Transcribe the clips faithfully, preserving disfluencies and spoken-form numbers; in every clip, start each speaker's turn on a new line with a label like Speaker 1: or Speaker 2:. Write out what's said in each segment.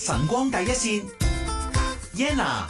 Speaker 1: 晨光第一線 Yenna。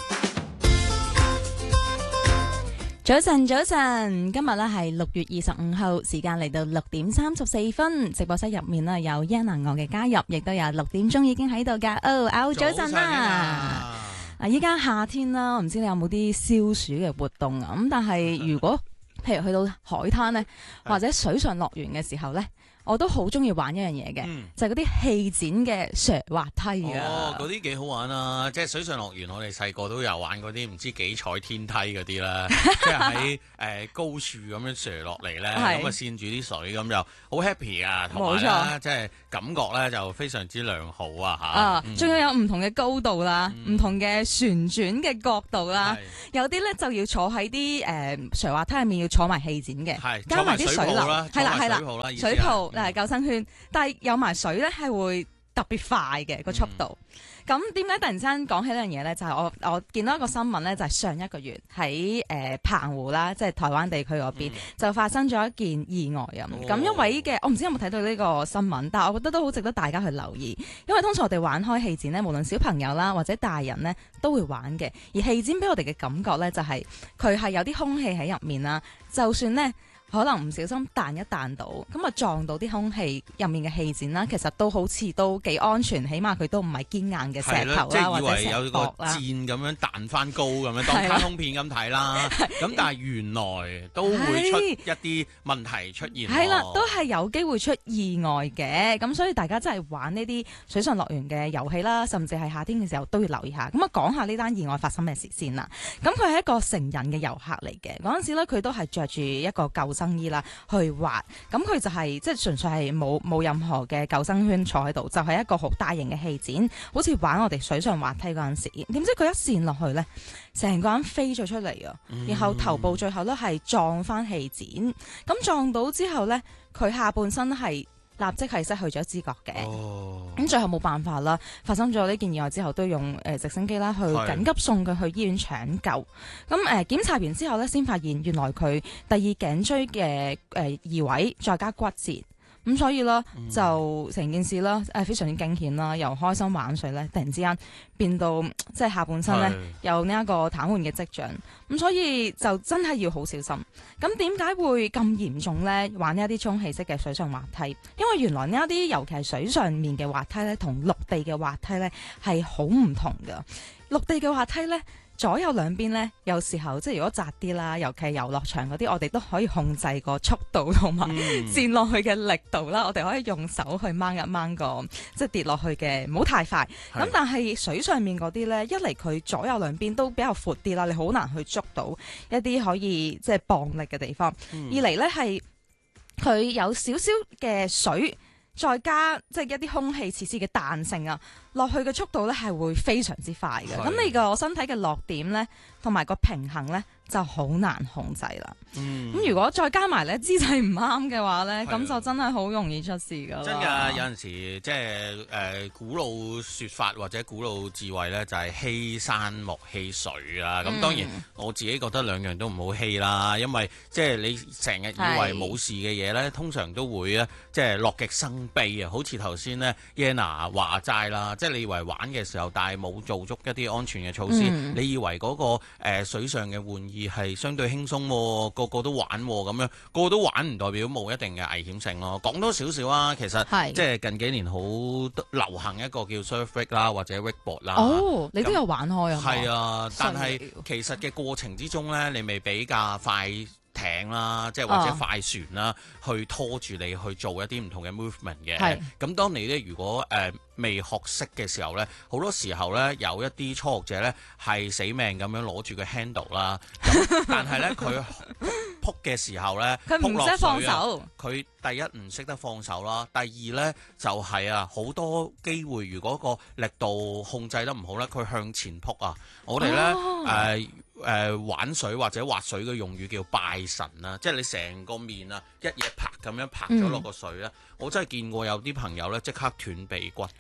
Speaker 2: 早晨，早晨，今日咧係六月二十五號，時間嚟到六點三十四分，直播室入面咧有 Yenna 我嘅加入，亦都有六點鐘已經喺度噶。哦，歐早晨啦！啊，依家夏天啦，唔知你有冇啲消暑嘅活動啊？咁但係如果譬如去到海灘咧，或者水上樂園嘅時候咧，我都好中意玩一樣嘢嘅，嗯、就係嗰啲氣展嘅斜滑梯啊！
Speaker 3: 哦，嗰啲幾好玩啊！即係水上樂園，我哋細個都有玩嗰啲唔知幾彩天梯嗰啲啦，即係喺誒高處咁樣斜落嚟咧，咁啊跣住啲水咁就好 happy 啊！同埋咧，即係感覺咧就非常之良好啊！嚇啊！
Speaker 2: 仲要有唔同嘅高度啦，唔、嗯、同嘅旋轉嘅角度啦，
Speaker 3: 是
Speaker 2: 有啲咧就要坐喺啲誒斜滑梯入面要坐埋氣展嘅，加埋啲水流，係啦係啦，水泡。嗱，救生圈，但係有埋水咧，係會特別快嘅個速度。咁點解突然間講起呢樣嘢咧？就係、是、我我見到一個新聞咧，就係、是、上一個月喺誒、呃、澎湖啦，即係台灣地區嗰邊、嗯、就發生咗一件意外啊！咁、哦、一位嘅我唔知有冇睇到呢個新聞，但係我覺得都好值得大家去留意，因為通常我哋玩開氣展咧，無論小朋友啦或者大人咧都會玩嘅，而氣展俾我哋嘅感覺咧就係佢係有啲空氣喺入面啦，就算咧。可能唔小心彈一彈到，咁啊撞到啲空氣入面嘅氣墊啦，其實都好似都幾安全，起碼佢都唔係堅硬嘅石頭啦，或者石壆啦。即係以為有個箭咁樣彈翻高咁樣，當卡通片咁睇啦。咁但係原來都會出一啲問題出現。係啦，都係有機會出意外嘅。咁所以大家真係玩呢啲水上樂園嘅遊戲啦，甚至係夏天嘅時候都要留意下。咁啊講下呢單意外發生咩事先啦。咁佢係一個成人嘅遊客嚟嘅，嗰陣時咧佢都係着住一個救生衣啦，去滑，咁佢就係、是、即係純粹係冇冇任何嘅救生圈坐喺度，就係、是、一個好大型嘅氣展，好似玩我哋水上滑梯嗰陣時，點知佢一跣落去呢，成個人飛咗出嚟啊！嗯、然後頭部最後都係撞翻氣展，咁撞到之後呢，佢下半身係立即係失去咗知覺嘅，咁、哦、最後冇辦法啦。發生咗呢件意外之後，都用誒、呃、直升機啦去緊急送佢去醫院搶救。咁誒、呃、檢查完之後咧，先發現原來佢第二頸椎嘅誒移位再加骨折。咁所以咧，嗯、就成件事啦，誒、呃、非常之驚險啦，由開心玩水咧，突然之間變到即係下半身咧是有呢一個癱瘓嘅跡象。咁所以就真係要好小心。咁點解會咁嚴重咧？玩呢一啲充氣式嘅水上滑梯，因為原來呢一啲尤其係水上面嘅滑梯咧，同陸地嘅滑梯咧係好唔同㗎。陸地嘅滑梯咧，左右兩邊咧，有時候即係如果窄啲啦，尤其係遊樂場嗰啲，我哋都可以控制個速度同埋跌落去嘅力度啦。我哋可以用手去掹一掹個即係跌落去嘅，唔好太快。咁是但係水上面嗰啲咧，一嚟佢左右兩邊都比較闊啲啦，你好難去捉到一啲可以即係磅力嘅地方。嗯、二嚟咧係佢有少少嘅水。再加即係一啲空氣設施嘅彈性啊，落去嘅速度咧係會非常之快嘅。咁是你個身體嘅落點咧，同埋個平衡咧就好難控制啦。咁、嗯、如果再加埋咧姿勢唔啱嘅話咧，咁的就真係好容易出事噶。真㗎，
Speaker 3: 有陣時即係誒、呃、古老説法或者古老智慧咧，就係、是、欺山莫欺水啦。咁、嗯、當然我自己覺得兩樣都唔好欺啦，因為即係你成日以為冇事嘅嘢咧，的通常都會咧即係樂極生悲啊。好似頭先咧 Yenna 話齋啦，即係你以為玩嘅時候，但係冇做足一啲安全嘅措施，嗯、你以為嗰、那個、呃、水上嘅玩意係相對輕鬆喎，個個都玩喎，咁樣個個都玩唔代表冇一定嘅危險性咯。講多少少啊，其實是即係近幾年好流行一個叫 surf rig 啦，或者 wakeboard 啦。
Speaker 2: 哦，你都有玩開啊？
Speaker 3: 係啊，但係其實嘅過程之中咧，你未比較快艇啦，即係或者快船啦，哦、去拖住你去做一啲唔同嘅 movement 嘅。咁是當你咧如果誒、呃、未學識嘅時候咧，好多時候咧有一啲初學者咧係死命咁樣攞住個 handle 啦，咁但係咧佢撲嘅時候咧，
Speaker 2: 佢唔識放手。
Speaker 3: 佢第一唔識得放手啦，第二咧就係、是、啊好多機會，如果個力度控制得唔好咧，佢向前撲啊！我哋咧誒。哦呃誒、呃、玩水或者滑水嘅用語叫拜神啦，即係你成個面啊一嘢拍咁樣拍咗落個水咧，嗯、我真係見過有啲朋友咧即刻斷鼻骨㗎。
Speaker 2: 啊，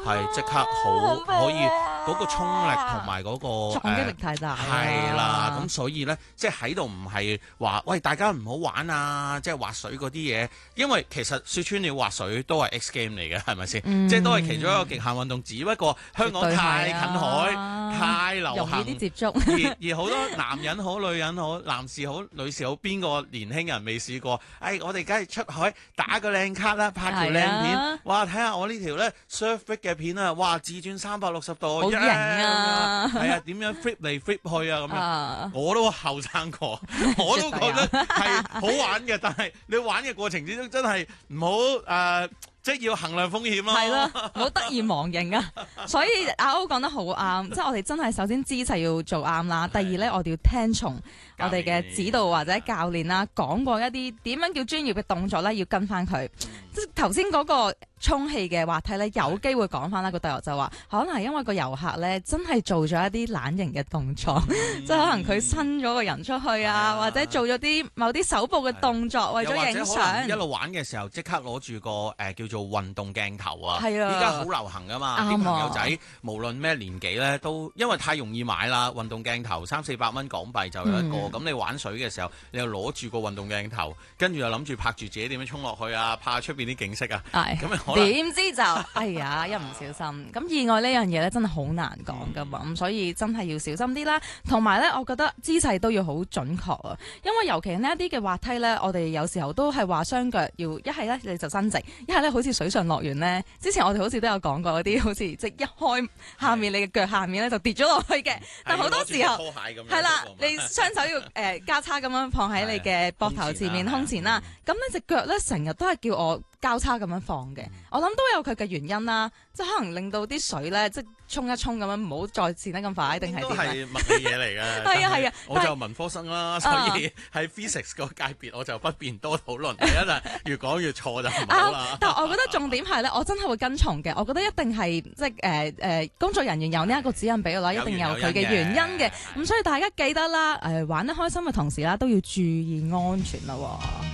Speaker 3: 係即刻好可以嗰個衝力同埋嗰個
Speaker 2: 撞擊力太大。
Speaker 3: 係啦，咁所以咧，即係喺度唔係話喂大家唔好玩啊，即係滑水嗰啲嘢，因為其實説穿了滑水都係 X game 嚟嘅，係咪先？嗯、即係都係其中一個極限運動，只不過香港太近海，啊、太流行，
Speaker 2: 容易啲接觸。
Speaker 3: 而而好多男人好、女人好、男士好、女士好，邊個年輕人未試過？哎，我哋梗係出海打個靚卡啦，拍條靚片，啊、哇！睇下我呢條咧 surf 嘅片啊，哇！自轉三百六十度，
Speaker 2: 好型啊！
Speaker 3: 係啊，點樣 flip 嚟 flip 去啊咁樣，啊、我都後生過，我都覺得係好玩嘅，但係你玩嘅過程之中真係唔好誒。即係要衡量風險咯，
Speaker 2: 係咯，唔好得意忘形啊！所以阿歐講得好啱，即係我哋真係首先姿勢要做啱啦，第二咧我哋要聽從我哋嘅指導或者教練啦，講過一啲點樣叫專業嘅動作咧，要跟翻佢。即係頭先嗰個充氣嘅滑梯咧，有機會講翻啦。個導遊就話，可能係因為個遊客咧真係做咗一啲懶型嘅動作，即係可能佢伸咗個人出去啊，或者做咗啲某啲手部嘅動作，為咗影相。
Speaker 3: 一路玩嘅時候，即刻攞住個誒叫做運動鏡頭啊！
Speaker 2: 係啊，
Speaker 3: 依家好流行噶嘛，啲朋友仔無論咩年紀咧，都因為太容易買啦。運動鏡頭三四百蚊港幣就有一個，咁、嗯、你玩水嘅時候，你又攞住個運動鏡頭，跟住又諗住拍住自己點樣衝落去啊，拍下出邊啲景色啊。係咁
Speaker 2: 點知就哎呀一唔小心，咁意外呢樣嘢咧真係好難講噶嘛，咁、嗯、所以真係要小心啲啦。同埋咧，我覺得姿勢都要好準確啊，因為尤其呢一啲嘅滑梯咧，我哋有時候都係話雙腳要一係咧你就伸直，一係咧好似水上樂園咧。之前我哋好似都有講過嗰啲，好似即係一開下面你嘅腳下面咧就跌咗落去嘅，但好多時候係啦，你雙手要誒、呃、交叉咁樣放喺你嘅膊頭前面胸前啦，咁呢隻腳咧成日都係叫我交叉咁樣放嘅，我諗都有佢嘅原因啦，即係可能令到啲水咧即係沖一沖咁樣，唔好再濺得咁快，定係點？都係
Speaker 3: 物理嘢嚟嘅。係啊係啊，我就文科生啦，所以喺 physics 個界別我就不便多討論。第一啦，越講越錯就唔好啦。
Speaker 2: 但係我覺得重點係咧，我真係會跟從嘅。我覺得一定係即係誒誒工作人員有呢一個指引俾我啦，一定有佢嘅原因嘅。咁所以大家記得啦，誒玩得開心嘅同時啦，都要注意安全啦。